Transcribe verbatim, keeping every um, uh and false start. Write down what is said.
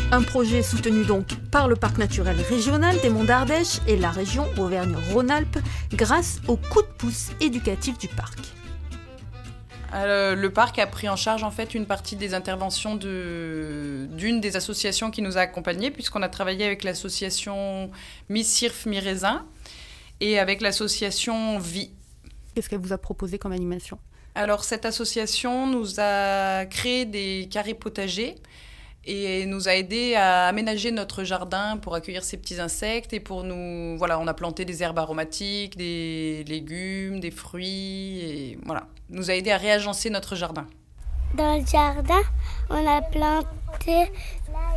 Un projet soutenu donc par le Parc naturel régional des Monts d'Ardèche et la région Auvergne-Rhône-Alpes grâce au coup de pouce éducatif du parc. Euh, le parc a pris en charge en fait une partie des interventions de, d'une des associations qui nous a accompagnés, puisqu'on a travaillé avec l'association Mi-Cirf, Mi-Raisin et avec l'association Vie. Qu'est-ce qu'elle vous a proposé comme animation ? Alors cette association nous a créé des carrés potagers et nous a aidé à aménager notre jardin pour accueillir ces petits insectes et pour nous... Voilà, on a planté des herbes aromatiques, des légumes, des fruits et voilà. Nous a aidé à réagencer notre jardin. Dans le jardin, on a planté